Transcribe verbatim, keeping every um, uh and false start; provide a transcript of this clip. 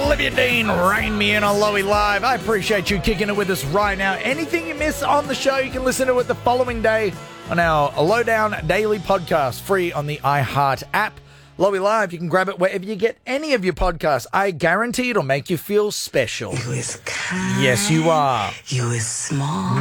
Olivia Dean, Rain Me In on Lowy Live. I appreciate you kicking it with us right now. Anything you miss on the show, you can listen to it the following day on our Lowdown Daily podcast, free on the iHeart app. Lowy Live, you can grab it wherever you get any of your podcasts. I guarantee it'll make you feel special. You is kind. Yes, you are. You is smart.